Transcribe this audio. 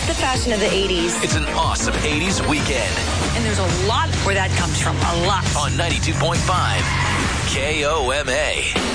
the fashion of the 80s. It's an awesome 80s weekend. And there's a lot where that comes from. A lot. On 92.5 KOMA.